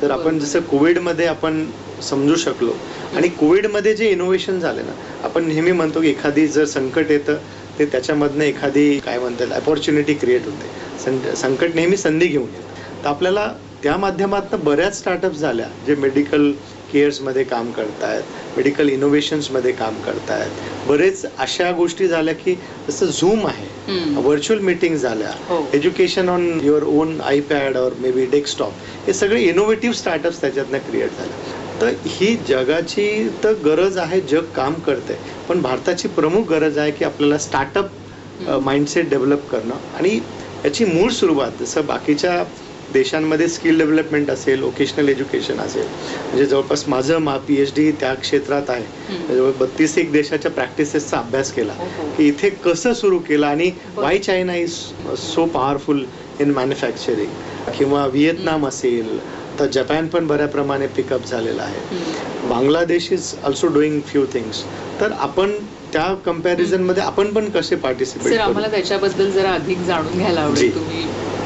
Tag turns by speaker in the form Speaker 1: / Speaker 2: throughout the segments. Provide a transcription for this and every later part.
Speaker 1: तर आपण जसं कोविडमध्ये आपण समजू शकलो आणि कोविडमध्ये जे इनोव्हेशन झाले ना, आपण नेहमी म्हणतो की एखादी जर संकट येतं ते त्याच्यामधनं एखादी काय म्हणतात अपॉर्च्युनिटी क्रिएट होते. संकट नेहमी संधी घेऊन येतं. तर आपल्याला त्या माध्यमातून बऱ्याच स्टार्टअप्स झाल्या जे मेडिकल केअर्समध्ये काम करतायत, मेडिकल इनोव्हेशन्समध्ये काम करतायत. बरेच अशा गोष्टी झाल्या की जसं झूम आहे, व्हर्च्युअल मीटिंग झाल्या, education on your on iPad और मे बी डेस्कटॉप, हे सगळे इनोव्हेटिव्ह स्टार्टअप्स त्याच्यातनं क्रिएट झाले. तर ही जगाची तर गरज आहे, जग काम करतंय, पण भारताची प्रमुख गरज आहे की आपल्याला स्टार्टअप माइंडसेट डेव्हलप करणं. आणि याची मूळ सुरुवात जसं बाकीच्या देशांमध्ये स्किल डेव्हलपमेंट असेल, वोकेशनल एज्युकेशन असेल, म्हणजे जवळपास माझं PhD त्या क्षेत्रात आहे. जवळ 32 देशाच्या प्रॅक्टिसेसचा अभ्यास केला की इथे कसं सुरू केलं आणि Y China is so powerful in manufacturing. किंवा व्हिएतनाम असेल, तर जपान पण बऱ्या प्रमाणे पिकअप झालेला आहे. Bangladesh is also doing few things. तर आपण त्या कंपॅरिझन मध्ये आपण पण कसे पार्टिसिपेट करू?
Speaker 2: आम्हाला त्याच्याबद्दल जरा अधिक जाणून घ्यायला आवडेल. तुम्ही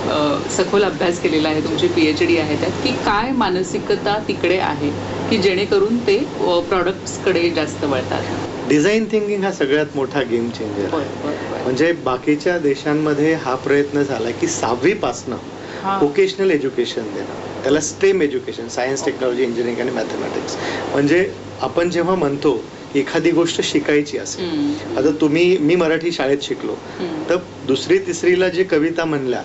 Speaker 2: सखोल अभ्यास केलेला आहे, तुमची PhD आहे त्यात, की काय मानसिकता तिकडे आहे की जेणेकरून ते प्रॉडक्ट्सकडे जास्त वळतात?
Speaker 1: डिझाईन थिंकिंग हा सगळ्यात मोठा गेम चेंजर आहे. म्हणजे बाकीच्या देशांमध्ये हा प्रयत्न झाला की 6वी पासनं वोकेशनल एज्युकेशन देणं, त्याला stem education, science, technology, engineering आणि मॅथमॅटिक्स. म्हणजे आपण जेव्हा म्हणतो एखादी गोष्ट शिकायची असेल, आता मी मराठी शाळेत शिकलो, तर 2री 3रीला जे कविता म्हणल्या,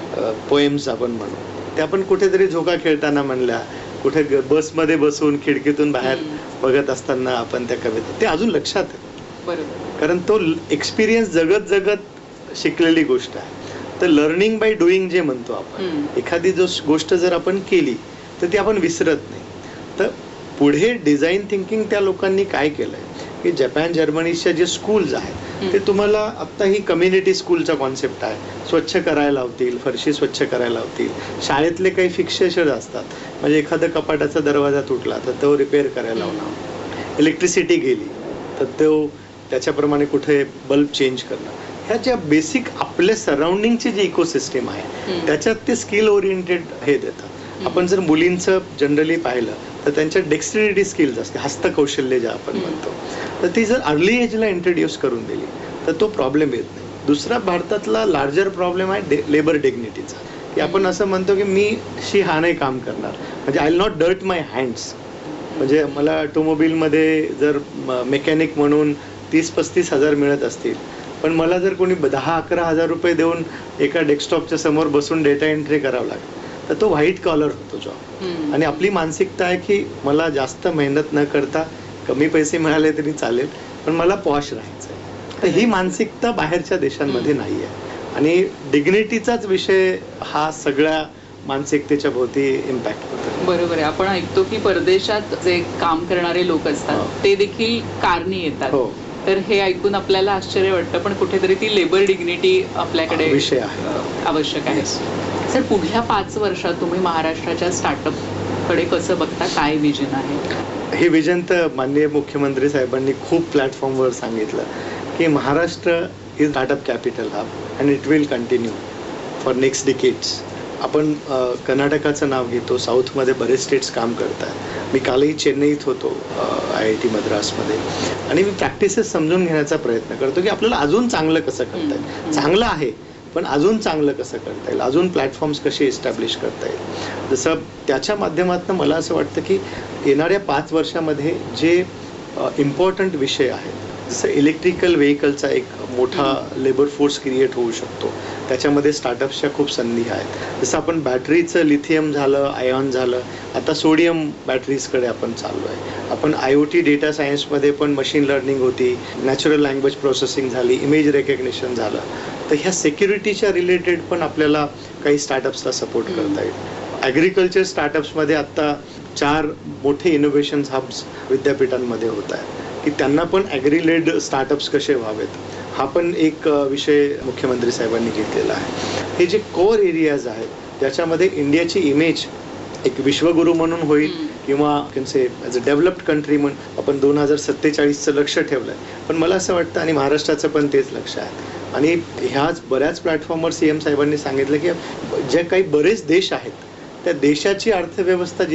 Speaker 1: पोएम्स आपण म्हणू, त्या आपण कुठेतरी झोका खेळताना म्हणल्या, कुठे बसमध्ये बसून खिडकीतून बाहेर बघत असताना आपण त्या कविता, ते अजून लक्षात आहे. कारण तो एक्सपिरियन्स जगत जगत शिकलेली गोष्ट आहे. तर लर्निंग बाय डुईंग जे म्हणतो आपण, एखादी गोष्ट जर आपण केली तर ती आपण विसरत नाही. तर पुढे डिझाईन थिंकिंग त्या लोकांनी काय केलंय की जपान, जर्मनीच्या जे स्कूल्स आहेत ते तुम्हाला आत्ता ही कम्युनिटी स्कूलचा कॉन्सेप्ट आहे. स्वच्छ करायला लावतील, फरशी स्वच्छ करायला लावतील, शाळेतले काही फिक्सेशन असतात, म्हणजे एखादा कपाटाचा दरवाजा तुटला तर तो रिपेअर करायला लावणार, इलेक्ट्रिसिटी गेली तर तो त्याच्याप्रमाणे कुठे बल्ब चेंज करणं. ह्या ज्या बेसिक आपल्या सराउंडिंगची जी इकोसिस्टम आहे त्याच्यात ते स्किल ओरिएंटेड हे देतात. आपण जर मुलींचं जनरली पाहिलं तर त्यांच्या डेक्स्ट्रिटी स्किल्स असते, हस्तकौशल्य जे आपण म्हणतो, तर ती जर अर्ली एजला इंट्रोड्यूस करून दिली तर तो प्रॉब्लेम येत नाही. दुसरा भारतातला लार्जर प्रॉब्लेम आहे लेबर डिग्निटीचा, की आपण असं म्हणतो की मी हा नाही काम करणार, म्हणजे I will not dirt my hands. म्हणजे मला ऑटोमोबिलमध्ये जर मेकॅनिक म्हणून 30-35 हजार मिळत असतील, पण मला जर कोणी 10-11 हजार रुपये देऊन एका डेस्कटॉपच्या समोर बसून डेटा एंट्री करावं लागेल तर तो व्हाईट कॉलर होतो जॉब. आणि आपली मानसिकता आहे की मला जास्त मेहनत न करता कमी पैसे मिळाले तरी चालेल, पण मला पॉश राहायचं आहे. तर ही मानसिकता बाहेरच्या देशांमध्ये नाही आहे. आणि डिग्निटीचाच विषय हा सगळ्या मानसिकतेच्या भोवती इम्पॅक्ट होतो.
Speaker 2: बरोबर आहे. आपण ऐकतो की परदेशात जे काम करणारे लोक असतात ते देखील कारणी येतात. तर हे ऐकून आपल्याला आश्चर्य वाटतं, पण कुठेतरी ती लेबर डिग्निटी आपल्याकडे
Speaker 1: विषय आहे,
Speaker 2: आवश्यक आहे. सर, पुढल्या 5 वर्षात तुम्ही महाराष्ट्राच्या स्टार्टअप कडे कसं बघता? काय विजन आहे?
Speaker 1: हे विजन तर माननीय मुख्यमंत्री साहेबांनी खूप प्लॅटफॉर्मवर सांगितलं की Maharashtra is startup capital hub and it will continue for next decades. आपण कर्नाटकाचं नाव घेतो, साऊथमध्ये बरेच स्टेट्स काम करतात. मी कालही चेन्नईत होतो IIT मद्रासमध्ये, आणि मी प्रॅक्टिसेस समजून घेण्याचा प्रयत्न करतो की आपल्याला अजून चांगलं कसं करता येईल. चांगलं आहे पण अजून चांगलं कसं करता येईल, अजून प्लॅटफॉर्म्स कसे इस्टॅब्लिश करता येईल. जसं त्याच्या माध्यमातून मला असं वाटतं की येणाऱ्या 5 वर्षामध्ये जे इम्पॉर्टंट विषय आहेत, जसं इलेक्ट्रिकल व्हेकलचा एक मोठा लेबर फोर्स क्रिएट होऊ शकतो, त्याच्यामध्ये स्टार्टअप्सच्या खूप संधी आहेत. जसं आपण बॅटरीचं लिथियम झालं, आयॉन झालं, आता सोडियम बॅटरीजकडे आपण चाललो आहे. आपण IoT डेटा सायन्समध्ये पण मशीन लर्निंग होती, नॅचरल लँग्वेज प्रोसेसिंग झाली, इमेज रेकग्निशन झालं. तर ह्या सिक्युरिटीच्या रिलेटेड पण आपल्याला काही स्टार्टअप्सला सपोर्ट करता येईल. ॲग्रिकल्चर स्टार्टअप्समध्ये आत्ता 4 मोठे इनोव्हेशन हब्स विद्यापीठांमध्ये होत आहेत की त्यांना पण ॲग्रीलेड स्टार्टअप्स कसे व्हावेत, हा पण एक विषय मुख्यमंत्री साहेबांनी घेतलेला आहे. हे जे कोर एरियाज आहेत त्याच्यामध्ये इंडियाची इमेज एक विश्वगुरू म्हणून होईल किंवा से ॲज अ डेव्हलप्ड कंट्री म्हणून आपण 2047चं लक्ष ठेवलं आहे. पण मला असं वाटतं, आणि महाराष्ट्राचं पण तेच लक्ष आहे, आणि ह्याच बऱ्याच प्लॅटफॉर्मवर CM साहेबांनी सांगितलं की जे काही बरेच देश आहेत त्या देशाची अर्थव्यवस्था